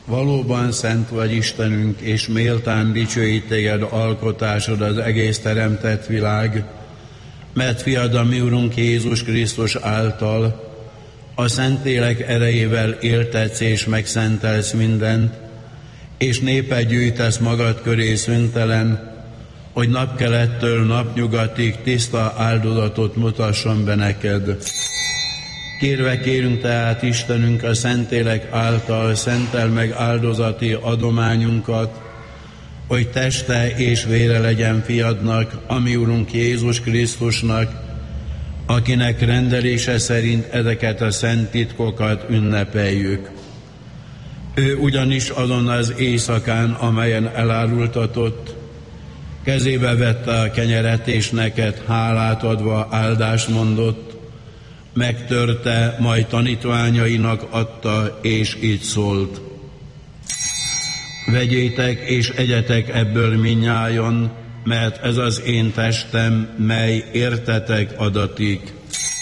Valóban szent vagy Istenünk, és méltán dicsőít téged alkotásod az egész teremtett világ, mert fiad, a mi Urunk Jézus Krisztus által a Szentlélek erejével éltetsz és megszentelsz mindent, és népet gyűjtesz magad köré szüntelen, hogy napkelettől napnyugatig tiszta áldozatot mutasson be neked. Kérve kérünk tehát Istenünk a Szentlélek által szentel meg áldozati adományunkat, hogy teste és vére legyen fiadnak, a mi Urunk Jézus Krisztusnak, akinek rendelése szerint ezeket a szent titkokat ünnepeljük. Ő ugyanis azon az éjszakán, amelyen elárultatott, kezébe vette a kenyeret, és neked hálát adva áldást mondott, megtörte, majd tanítványainak adta, és így szólt: vegyétek és egyetek ebből mindnyájan, mert ez az én testem, mely értetek adatik.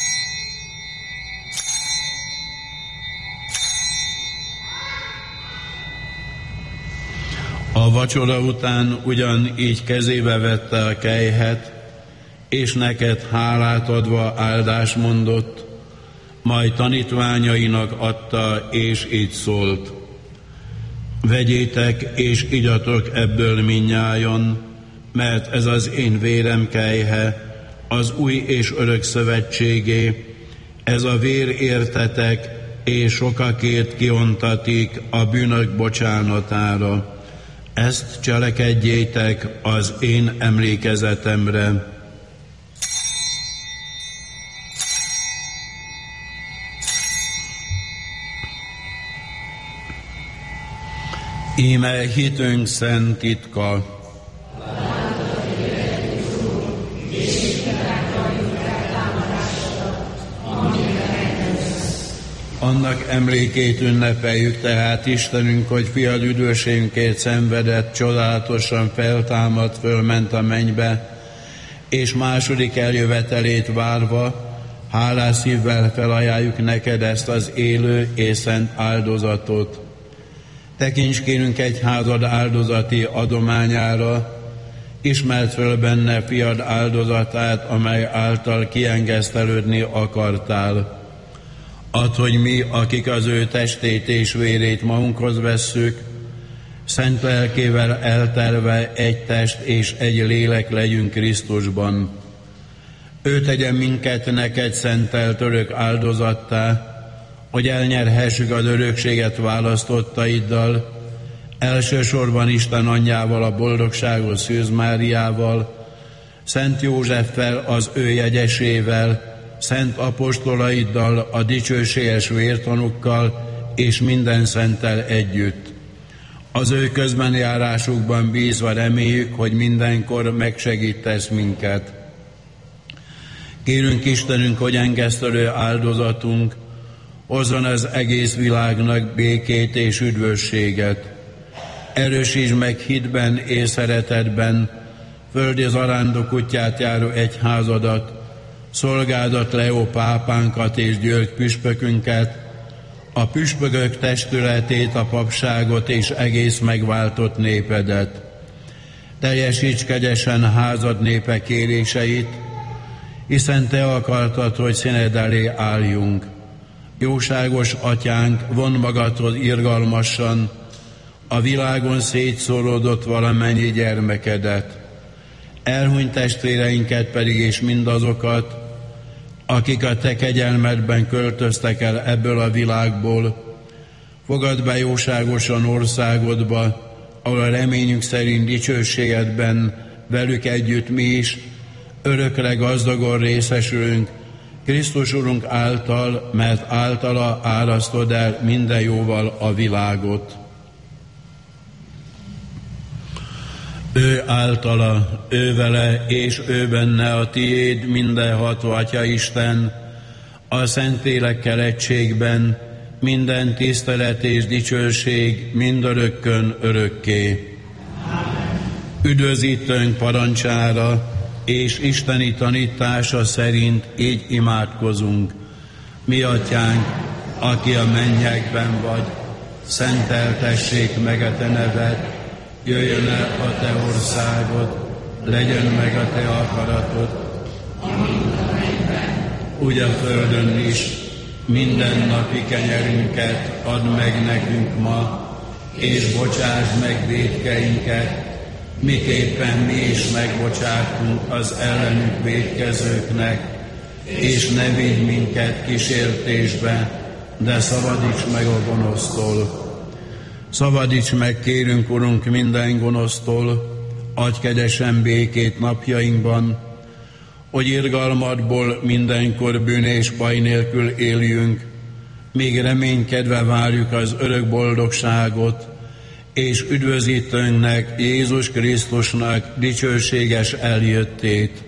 A vacsora után ugyanígy kezébe vette a kelyhet, és neked hálát adva áldást mondott, majd tanítványainak adta, és így szólt: vegyétek és igyatok ebből mindnyájan, mert ez az én vérem kelyhe, az új és örök szövetségé, ez a vér értetek, és sokakért kiontatik a bűnök bocsánatára. Ezt cselekedjétek az én emlékezetemre. Íme hitünk szent titka. Annak emlékét ünnepeljük tehát Istenünk, hogy fiad üdvösségünkért szenvedett, csodálatosan feltámadt, fölment a mennybe, és második eljövetelét várva, hálás szívvel felajánljuk neked ezt az élő és szent áldozatot. Tekints kérünk egyházad áldozati adományára, ismerd föl benne fiad áldozatát, amely által kiengesztelődni akartál. Add, hogy mi, akik az ő testét és vérét magunkhoz vesszük, szent lelkével elterve egy test és egy lélek legyünk Krisztusban. Ő tegyen minket neked szentelt örök áldozattá, hogy elnyerhessük az örökséget választottaiddal, elsősorban Isten anyjával, a boldogságos Szűz Máriával, Szent Józseffel, az ő jegyesével, szent apostolaiddal, a dicsőséges vértanukkal és minden szenttel együtt. Az ő közbenjárásukban bízva reméljük, hogy mindenkor megsegítesz minket. Kérünk Istenünk, hogy engesztelő áldozatunk hozzon az egész világnak békét és üdvösséget. Erősítsd meg hitben és szeretetben földi zarándok útját járó egyházadat, szolgádat Leó pápánkat és György püspökünket, a püspökök testületét, a papságot és egész megváltott népedet. Teljesíts kegyesen házad népe kéréseit, hiszen te akartad, hogy színed elé álljunk. Jóságos atyánk, von magadhoz irgalmasan a világon szétszóródott valamennyi gyermekedet. Elhunyt testvéreinket pedig és mindazokat, akik a te kegyelmedben költöztek el ebből a világból, fogadd be jóságosan országodba, ahol a reményünk szerint dicsőségedben velük együtt mi is örökre gazdagon részesülünk, Krisztus Urunk által, mert általa árasztod el minden jóval a világot. Ő általa, ő vele és ő benne a tiéd mindenható Atya Isten, a Szentlélekkel egységben, minden tisztelet és dicsőség mindörökkön örökké. Amen. Üdvözítőnk parancsára és isteni tanítása szerint így imádkozunk. Mi atyánk, aki a mennyekben vagy, szenteltessék meg a te neved, jöjjön el a te országod, legyen meg a te akaratod, úgy a földön is. Mindennapi kenyerünket add meg nekünk ma, és bocsásd meg vétkeinket, miképpen mi is megbocsátunk az ellenünk vétkezőknek, és ne vigy minket kísértésbe, de szabadíts meg a gonosztól. Szabadíts meg, kérünk, Urunk, minden gonosztól, adj kegyesen békét napjainkban, hogy irgalmadból mindenkor bűn és baj nélkül éljünk, míg reménykedve várjuk az örök boldogságot, és üdvözítőnknek, Jézus Krisztusnak dicsőséges eljöttét.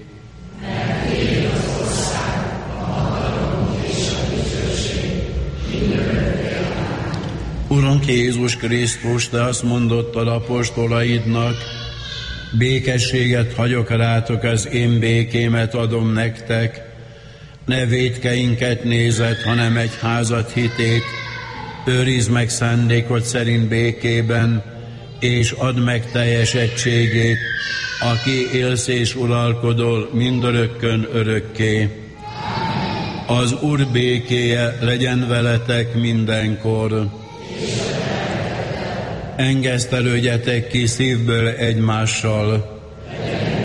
Urunk Jézus Krisztus, te azt mondottad apostolaidnak, békességet hagyok rátok, az én békémet adom nektek, ne vétkeinket nézed, hanem egy házat hitét, őrizd meg szándékod szerint békében, és add meg teljes egységét, aki élsz és uralkodol mindörökkön örökké. Az Úr békéje legyen veletek mindenkor. Engesztelődjetek ki szívből egymással.